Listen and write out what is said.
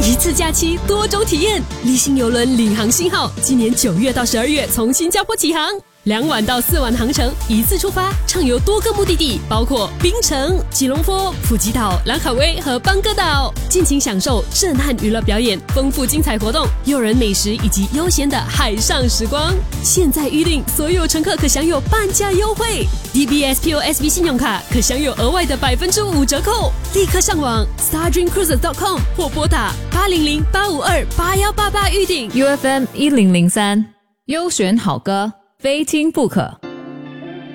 一次假期多种体验，立信邮轮领航信号今年9月到12月从新加坡起航，2晚到4晚航程，一次出发，畅游多个目的地，包括槟城、吉隆坡、普吉岛、兰卡威和邦哥岛，尽情享受震撼娱乐表演、丰富精彩活动、诱人美食以及悠闲的海上时光。现在预订，所有乘客可享有半价优惠 ，DBS POSB 信用卡可享有额外的5%折扣。立刻上网 stardreamcruises.com 或拨打800-852-8188预订。 UFM 1003，优选好歌，非听不可。